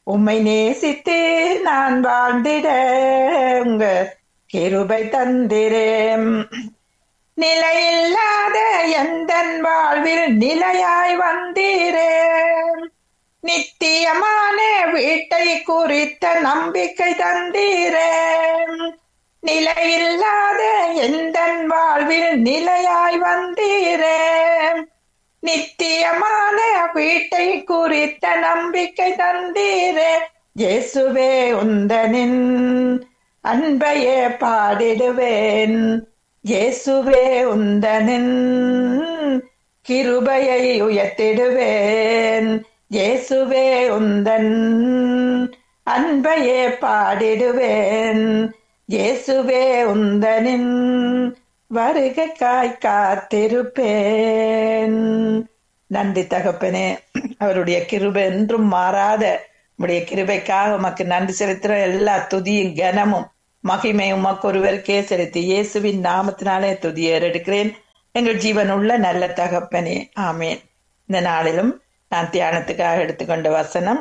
உம்மை நேசித்து நான் வாழ்ந்திட உங்க கிருபை தந்திரேன். நிலையில்லாத எந்தன் வாழ்வில் நிலையாய் வந்தீரே. நித்தியமான வீட்டை குறித்த நம்பிக்கை தந்தீரே. நிலையில்லாத எந்தன் வாழ்வில் நிலையாய் வந்தீரே. நித்தியமான வீட்டை குறித்த நம்பிக்கை தந்தீரே. இயேசுவே உந்தனின் அன்பையே பாடிடுவேன். இயேசுவே உந்தனின் கிருபையை உயர்த்திடுவேன். இயேசுவே உந்தன் அன்பையே பாடிடுவேன். இயேசுவே உந்தனின் வருகைக்காய் காத்திருப்பேன். நன்றி தகப்பனே, அவருடைய கிருபை என்றும் மாறாத உடைய கிருபைக்காக உமக்கு நன்றி செலுத்துற. எல்லா துதியும் கனமும் மகிமையும் உமக்கு ஒருவருக்கே செலுத்தி இயேசுவின் நாமத்தினாலே துதியை எடுக்கிறேன். எங்கள் ஜீவனுள்ள நல்ல தகப்பனே, ஆமேன். இந்த நாளிலும் நான் தியானத்துக்காக எடுத்துக்கொண்ட வசனம்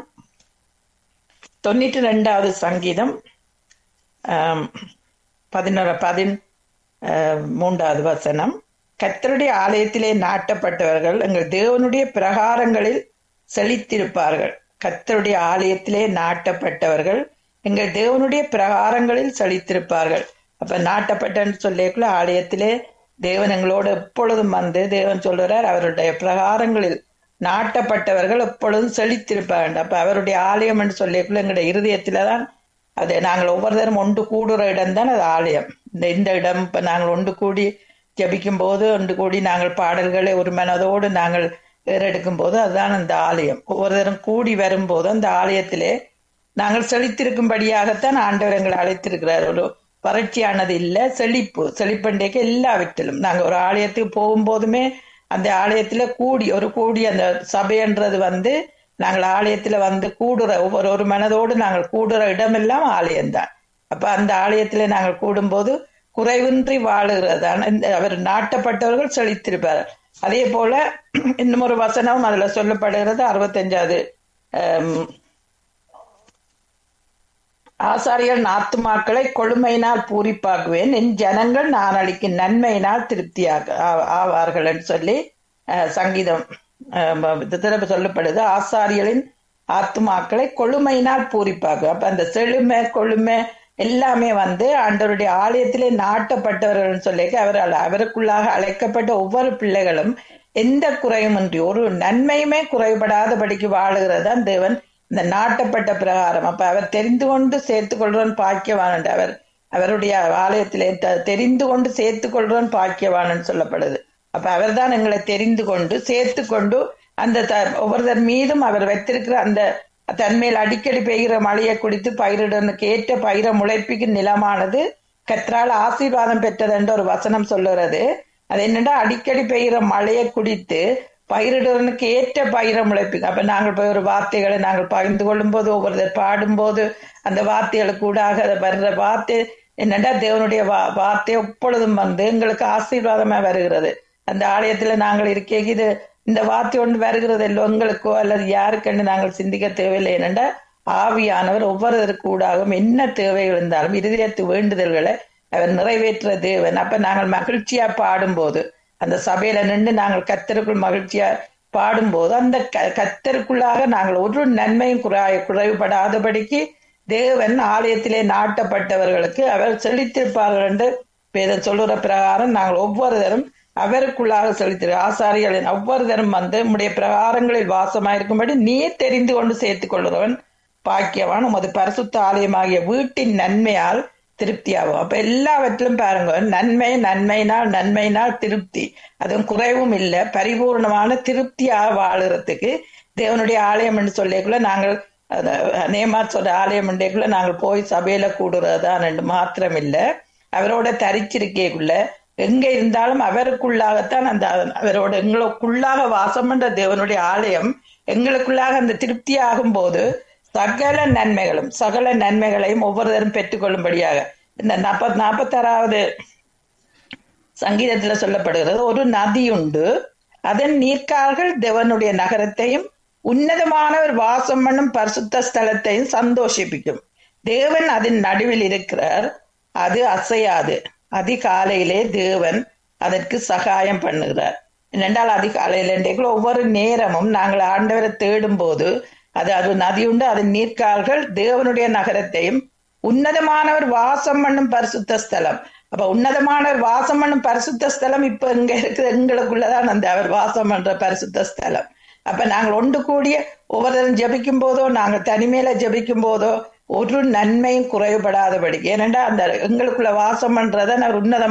92வது சங்கீதம் 13வது வசனம். கர்த்தருடைய ஆலயத்திலே நாட்டப்பட்டவர்கள் எங்கள் தேவனுடைய பிரகாரங்களில் செழித்திருப்பார்கள். கர்த்தருடைய ஆலயத்திலே நாட்டப்பட்டவர்கள் எங்கள் தேவனுடைய பிரகாரங்களில் செழித்திருப்பார்கள். அப்ப நாட்டப்பட்டன்னு சொல்லிக்குள்ள ஆலயத்திலே தேவன் எங்களோடு எப்பொழுதும் வந்து தேவன் சொல்றார், அவருடைய பிரகாரங்களில் நாட்டப்பட்டவர்கள் எப்பொழுதும் செழித்திருப்பார்கள். அப்ப அவருடைய ஆலயம் என்று சொல்லிக்குள்ள எங்களுடைய இருதயத்தில்தான் அது நாங்கள் ஒவ்வொருத்தரும் ஒன்று கூடுற இடம் தான் அது ஆலயம். இந்த இடம் இப்ப நாங்கள் ஒன்று கூடி ஜபிக்கும் போது, ஒன்று கூடி நாங்கள் பாடல்களை ஒரு மனதோடு நாங்கள் ஏறெடுக்கும் போது அதுதான் அந்த ஆலயம். ஒவ்வொருத்தரும் கூடி வரும்போது அந்த ஆலயத்திலே நாங்கள் செழித்திருக்கும்படியாகத்தான் ஆண்டவர் எங்களை அழைத்திருக்கிறார். ஒரு வறட்சியானது இல்லை, செழிப்பண்டைக்கு எல்லாவற்றிலும் நாங்கள் ஒரு ஆலயத்துக்கு போகும்போதுமே அந்த ஆலயத்துல கூடி அந்த சபைன்றது வந்து நாங்கள் ஆலயத்துல வந்து கூடுற ஒரு மனதோடு நாங்கள் கூடுற இடமெல்லாம் ஆலயம்தான். அப்ப அந்த ஆலயத்துல நாங்கள் கூடும்போது குறைவின்றி வாழுகிறதான் அவர் நாட்டப்பட்டவர்கள் செழித்திருப்பார். அதே போல இன்னும் ஒரு வசனம் அதுல சொல்லப்படுகிறது 65வது. ஆசாரியர் ஆத்துமாக்களை கொழுமையினால் பூரிப்பாக்குவேன், என் ஜனங்கள் நான் அளிக்கும் நன்மையினால் திருப்தியாக ஆவார்கள் என்று சொல்லி சங்கீதம் சொல்லப்படுது. ஆசாரியர்களின் ஆத்துமாக்களை கொழுமையினால் பூரிப்பாக்கு. அப்ப அந்த செழுமை கொழுமை எல்லாமே வந்து ஆண்டவருடைய ஆலயத்திலே நாட்டப்பட்டவர்கள் சொல்லி அவருக்குள்ளாக அழைக்கப்பட்ட ஒவ்வொரு பிள்ளைகளும் எந்த குறையுமின்றி ஒரு நன்மையுமே குறைபடாதபடிக்கு வாழுகிறதான் தேவன் இந்த நாட்டப்பட்ட பிரகாரம். அப்ப அவர் தெரிந்து கொண்டு சேர்த்து கொள்றவன் பாக்கியவான். அவருடைய ஆலயத்திலே தெரிந்து கொண்டு சேர்த்து கொள்றவன் பாக்கியவான் சொல்லப்படுது. அப்ப அவர் தான் எங்களை தெரிந்து கொண்டு சேர்த்து கொண்டு அந்த ஒவ்வொருத்தர் மீதும் அவர் வைத்திருக்கிற அந்த தன்மையில் அடிக்கடி பெய்கிற மழையை குடித்து பயிரிடனுக்கு ஏற்ற பயிரை முளைப்பிக்கும் நிலமானது கர்த்தரால் ஆசீர்வாதம் பெற்றது என்ற ஒரு வசனம் சொல்லுறது. அது என்னன்னா, அடிக்கடி பெய்கிற மழையை குடித்து பயிரிடுவனுக்கு ஏற்ற பயிரை முளைப்பிக்கும். அப்ப நாங்கள் போய் ஒரு வார்த்தைகளை நாங்கள் பகிர்ந்து கொள்ளும் போது ஒவ்வொருத்தர் பாடும்போது அந்த வார்த்தைகளுக்கு கூடாக வர்ற வார்த்தை என்னடா தேவனுடைய வார்த்தை எப்பொழுதும் வந்து எங்களுக்கு ஆசீர்வாதமா வருகிறது. அந்த ஆலயத்துல நாங்கள் இருக்க இது இந்த வார்த்தை ஒன்று வருகிறது இல்லை உங்களுக்கோ அல்லது யாருக்கென்று நாங்கள் சிந்திக்க தேவையில்லை. என்னென்றா ஆவியானவர் ஒவ்வொருவருக்கு கூடாகவும் என்ன தேவைகள் இருந்தாலும் இருதயத்து வேண்டுதல்களை அவர் நிறைவேற்ற தேவன். அப்ப நாங்கள் மகிழ்ச்சியா பாடும்போது அந்த சபையில நின்று நாங்கள் கர்த்தருக்குள் மகிழ்ச்சியா பாடும்போது அந்த கர்த்தருக்குள்ளாக நாங்கள் ஒரு நன்மையும் குறைவுபடாதபடிக்கு தேவன் ஆலயத்திலே நாட்டப்பட்டவர்களுக்கு அவர் செழித்திருப்பார்கள் என்று வேதம் சொல்லுற பிரகாரம் நாங்கள் ஒவ்வொருத்தரும் அவருக்குள்ளாக செலுத்திரு. ஆசாரிகளின் ஒவ்வொருத்தரும் வந்து உம்முடைய பிரகாரங்களில் வாசமாயிருக்கும்படி நீ தெரிந்து கொண்டு சேர்த்துக் கொள்கிறவன் பாக்கியவான், உமது பரிசுத்த ஆலயமாகிய வீட்டின் நன்மையால் திருப்தியாகும். அப்ப எல்லாவற்றிலும் பாருங்க, நன்மையினால் திருப்தி, அதுவும் குறைவும் இல்லை, பரிபூர்ணமான திருப்தியாக வாழுறதுக்கு தேவனுடைய ஆலயம் என்று சொல்லிக்குள்ள நாங்கள் நேமா சொல்ற ஆலயம் என்றைக்குள்ள நாங்கள் போய் சபையில கூடுறதுதான் என்று மாத்திரம் இல்லை, அவரோட தரிச்சிருக்கைக்குள்ள எங்க இருந்தாலும் அவருக்குள்ளாகத்தான் அந்த அவரோட எங்களுக்குள்ளாக வாசம் பண்ற தேவனுடைய ஆலயம் எங்களுக்குள்ளாக அந்த திருப்தி ஆகும் போது சகல நன்மைகளையும் ஒவ்வொருத்தரும் பெற்றுக்கொள்ளும்படியாக இந்த 46வது சங்கீதத்துல சொல்லப்படுகிறது. ஒரு நதி உண்டு, அதன் நீர்க்கால்கள் தேவனுடைய நகரத்தையும் உன்னதமானவர் வாசம் பண்ணும் பரிசுத்த ஸ்தலத்தையும் சந்தோஷிப்பிக்கும். தேவன் அதன் நடுவில் இருக்கிறார், அது அசையாது. அதிகாலையிலே தேவன் அதற்கு சகாயம் பண்ணுகிறார். என்னென்றால் அதிகாலையில் ஒவ்வொரு நேரமும் நாங்கள் ஆண்டவரை தேடும் போது அது நதியுண்டு, அதன் நீர்க்கால்கள் தேவனுடைய நகரத்தையும் உன்னதமானவர் வாசம் பண்ணும் பரிசுத்த ஸ்தலம். அப்ப உன்னதமானவர் வாசம் பண்ணும் பரிசுத்த ஸ்தலம் இப்ப இங்க இருக்கிற எங்களுக்குள்ளதான் அந்த அவர் வாசம் பண்ற பரிசுத்த ஸ்தலம். அப்ப நாங்கள் ஒன்று கூடிய ஒவ்வொருத்தரும் ஜபிக்கும் போதோ நாங்கள் தனிமையில ஜபிக்கும் போதோ ஒரு நன்மையும் குறைவுபடாதபடி, ஏனென்றா அந்த எங்களுக்குள்ள வாசம் பண்றத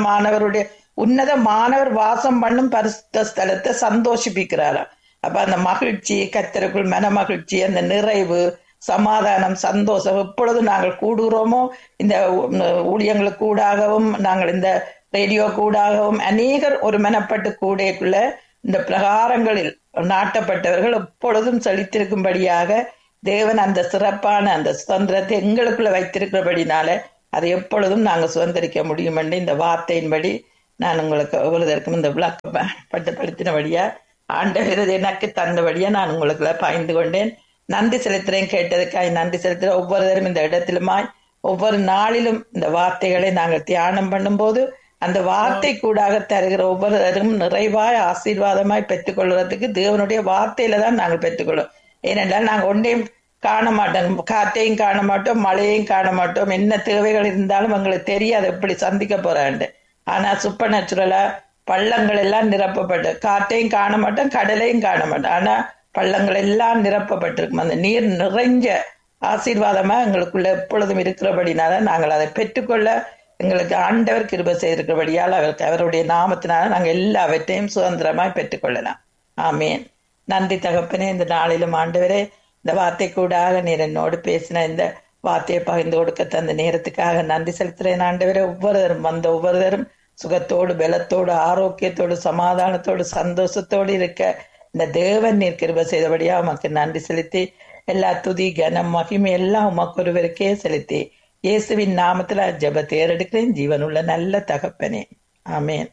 உன்னதமானவர் வாசம் பண்ணும் பரிசுத்த ஸ்தலத்தை சந்தோஷிப்பிக்கிறாராம். அப்ப அந்த மகிழ்ச்சி, கர்த்தருக்குள் மன மகிழ்ச்சி, அந்த நிறைவு, சமாதானம், சந்தோஷம் எப்பொழுது நாங்கள் கூடுகிறோமோ, இந்த ஊழியங்களுக்கு கூடாகவும் நாங்கள் இந்த ரேடியோ கூடாகவும் அநேகர் ஒரு மனப்பட்டு கூடைக்குள்ள இந்த பிரகாரங்களில் நாட்டப்பட்டவர்கள் எப்பொழுதும் செழித்திருக்கும்படியாக தேவன் அந்த சிறப்பான அந்த சுதந்திரத்தை எங்களுக்குள்ள வைத்திருக்கிறபடினால அதை எப்பொழுதும் நாங்கள் சுதந்திரிக்க முடியும் என்று இந்த வார்த்தையின்படி நான் உங்களுக்கு ஒவ்வொருத்தருக்கும் இந்த விளக்கப்படுத்தினபடியா ஆண்டவர் எனக்கு தந்தபடியா நான் உங்களுக்கு பகிர்ந்து கொண்டேன். நன்றி செலுத்துறேன், கேட்டதுக்காய் நன்றி செலுத்துறேன். ஒவ்வொருத்தரும் இந்த இடத்திலுமாய் ஒவ்வொரு நாளிலும் இந்த வார்த்தைகளை நாங்கள் தியானம் பண்ணும் போது அந்த வார்த்தை கூடாக தருகிற ஒவ்வொருத்தரும் நிறைவாய் ஆசீர்வாதமாய் பெற்றுக்கொள்வதற்கு தேவனுடைய வார்த்தையில தான் நாங்கள் பெற்றுக்கொள்வோம். ஏனென்றால் நாங்கள் ஒன்றையும் காண மாட்டோம், காற்றையும் காண மாட்டோம், மழையையும் காண மாட்டோம். என்ன தேவைகள் இருந்தாலும் எங்களுக்கு தெரியாது எப்படி சந்திக்க போறாண்டு. ஆனா சூப்பர் நேச்சுரலா பள்ளங்கள் எல்லாம் நிரப்பப்பட்டு, காற்றையும் காண மாட்டோம், கடலையும் காண மாட்டோம், ஆனா பள்ளங்கள் எல்லாம் நிரப்பப்பட்டிருக்கும். அந்த நீர் நிறைஞ்ச ஆசீர்வாதமா எங்களுக்குள்ள எப்பொழுதும் இருக்கிறபடினால நாங்கள் அதை பெற்றுக்கொள்ள எங்களுக்கு ஆண்டவர் கிருபை செய்திருக்கிறபடியால் அவருடைய நாமத்தினால நாங்கள் எல்லாவற்றையும் சுதந்திரமாய் பெற்றுக்கொள்ளலாம். ஆமேன். நன்றி தகப்பனே. இந்த நாளிலும் ஆண்டவரே இந்த வார்த்தை கூடாக நீர் என்னோடு பேசின இந்த வார்த்தையை பகிர்ந்து கொடுக்க தந்த நேரத்துக்காக நன்றி செலுத்துறேன் ஆண்டவரே. ஒவ்வொருவரும் சுகத்தோடு, பலத்தோடு, ஆரோக்கியத்தோடு, சமாதானத்தோடு, சந்தோஷத்தோடு இருக்க இந்த தேவன் நீர் கிருபை செய்தபடியா உமக்கு நன்றி செலுத்தி எல்லா துதி, கனம், மகிமை எல்லாம் உமக்கு ஒருவருக்கே செலுத்தி இயேசுவின் நாமத்துல ஜெபத்தை ஏறெடுக்கிறேன் ஜீவனுள்ள நல்ல தகப்பனே. ஆமேன்.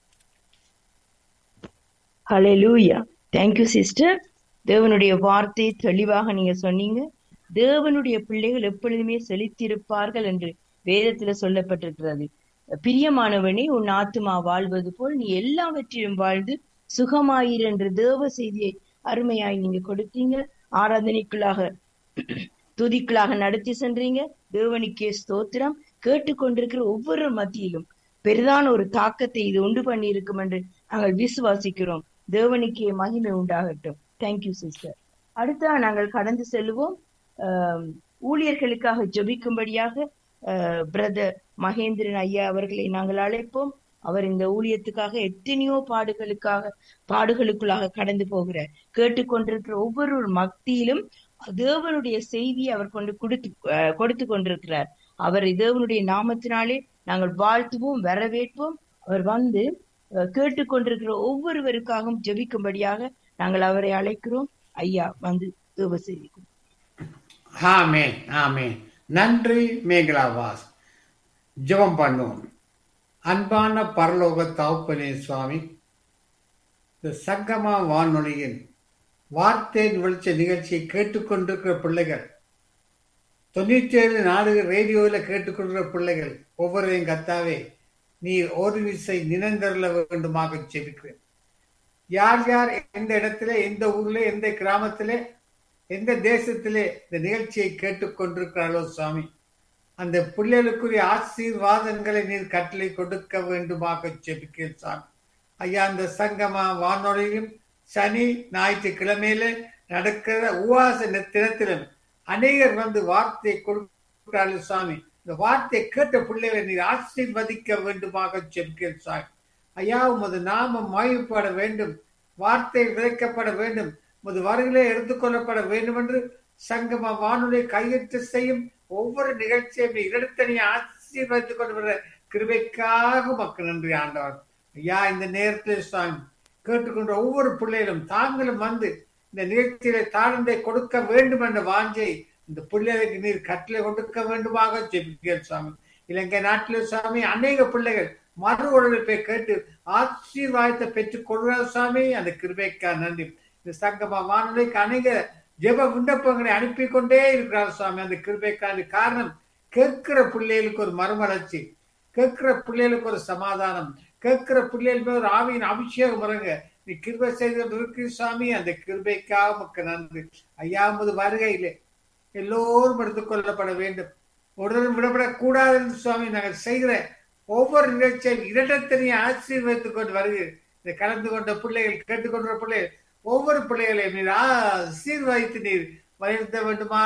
ஹல்லேலூயா. Thank you sister. தேவனுடைய வார்த்தையை தெளிவாக நீங்க சொன்னீங்க. தேவனுடைய பிள்ளைகள் எப்பொழுதுமே செழித்திருப்பார்கள் என்று வேதத்துல சொல்லப்பட்டிருக்கிறது. பிரியமானவனே, உன் ஆத்துமா வாழ்வது போல் நீ எல்லாவற்றிலும் வாழ்ந்து சுகமாயிரு என்ற தேவ செய்தியை அருமையாய் நீங்க கொடுத்தீங்க. ஆராதனைக்குள்ளாக துதிக்குள்ளாக நடத்தி சென்றீங்க. தேவனுக்கே ஸ்தோத்திரம். கேட்டுக்கொண்டிருக்கிற ஒவ்வொரு மத்தியிலும் பெரிதான ஒரு தாக்கத்தை இது உண்டு பண்ணி இருக்கும் என்று நாங்கள் விசுவாசிக்கிறோம். தேவனுக்கே மகிமை உண்டாகட்டும். Thank you sister. அடுத்த நாங்கள் கடந்து செல்வோம். ஊழியர்களுக்காக ஜெபிக்கும்படியாக பிரதர் மகேந்திரன் ஐயா அவர்களை நாங்கள் அழைப்போம். அவர் இந்த ஊழியத்துக்காக எத்தனையோ பாடுகளுக்குள்ளாக கடந்து போகிறார். கேட்டுக்கொண்டிருக்கிற ஒவ்வொரு மத்தியிலும் தேவனுடைய செய்தியை அவர் கொடுத்து கொண்டிருக்கிறார். அவர் தேவனுடைய நாமத்தினாலே நாங்கள் வாழ்த்துவோம், வரவேற்போம். அவர் வந்து கேட்டுக்கொண்டிருக்கிற ஒவ்வொருவருக்காகவும் ஜெபிக்கும்படியாக நாங்கள் அவரை அழைக்கிறோம். ஐயா வந்து தேவ செய்திக்கும். ஆமென், ஆமென். நன்றி மேகலாவாஸ். ஜெபம் பண்ணுவோம். அன்பான பரலோக தகப்பனே சுவாமி, இந்த சங்கமா வானொலியின் வார்த்தையின் வெளிச்ச நிகழ்ச்சியை கேட்டுக்கொண்டிருக்கிற பிள்ளைகள், 97 நாடுகள் ரேடியோவில் கேட்டுக்கொண்டிருக்கிற பிள்ளைகள் ஒவ்வொருவரையும் கத்தாவே நீர் ஒரு விசை நினைந்தருள வேண்டுமாக ஜெபிக்கிறேன். யார் யார் எந்த இடத்துல, எந்த ஊர்ல, எந்த கிராமத்திலே, எந்த தேசத்திலே இந்த நிகழ்ச்சியை கேட்டுக்கொண்டிருக்கிறார்களோ சுவாமி, அந்த பிள்ளைகளுக்குரிய ஆசீர்வாதங்களை நீர் கட்டளை கொடுக்க வேண்டுமாக ஜெபிக்கிறேன் சாமி. ஐயா, அந்த சங்கமா வானொலியும் சனி ஞாயிற்றுக்கிழமையில நடக்கிற உவாச தினத்திலும் அநேகர் வந்து வார்த்தையை கொடுக்கிறார்கள் சுவாமி. இந்த வார்த்தையை கேட்ட பிள்ளைகளை நீர் ஆசீர்வதிக்க வேண்டுமாக ஜெபிக்கிறேன் சாமி. ஐயா, உமது நாமம் மகிமைப்பட வேண்டும், வார்த்தை விதைக்கப்பட வேண்டும், உமது வருகிலே எடுத்துக்கொள்ளப்பட வேண்டும் என்று சங்கமா வானொலி கையெழுத்து செய்யும் ஒவ்வொரு நிகழ்ச்சியும் இடத்தனியை ஆசீர்வதித்துக் கொண்டு வர கிருபைக்காக மக்கள் நன்றி ஆண்டவர். ஐயா, இந்த நேரத்தில் சுவாமி கேட்டுக்கொண்ட ஒவ்வொரு பிள்ளைகளும் தாங்களும் வந்து இந்த நிகழ்ச்சியில தாழ்ந்தை கொடுக்க வேண்டும் என்ற வாஞ்சை இந்த பிள்ளைகளுக்கு நீர் கட்டளை கொடுக்க வேண்டுமாக ஜெபிக்கிறேன் சுவாமி. இலங்கை நாட்டிலே சுவாமி அநேக பிள்ளைகள் மறு உழைப்பை கேட்டு ஆசீர்வாதத்தை பெற்றுக் கொள்கிறார் சுவாமி. அந்த கிருபைக்கா நன்றி. இந்த சங்கம வானொலிக்கு அநேக ஜெப விண்ணப்பங்களை அனுப்பி கொண்டே இருக்கிறார் சுவாமி. அந்த கிருபைக்கான காரணம் கேட்கிற பிள்ளைகளுக்கு ஒரு மறுமலர்ச்சி, கேட்கிற பிள்ளைகளுக்கு ஒரு சமாதானம், கேட்கிற பிள்ளைகளுக்கு ஒரு ஆவியின் அபிஷேகம் வருங்க. நீ கிருபை செய்து இருக்கு சுவாமி. அந்த கிருபைக்காக உமக்கு நன்றி. 5வது வருகையிலே எல்லோரும் எடுத்துக் கொள்ளப்பட வேண்டும், ஒருவரும் விடப்படக்கூடாது சுவாமி. நாங்கள் செய்கிற ஒவ்வொரு நிகழ்ச்சியும் இரட்டத்தனையும் ஆசீர்வதித்துக் கொண்டு வருகிறேன். இதை கலந்து கொண்ட பிள்ளைகள், கேட்டுக்கொண்ட பிள்ளைகள், ஒவ்வொரு பிள்ளைகளையும் நீர் ஆசீர்வதித்து நீர் வலியுறுத்த வேண்டுமா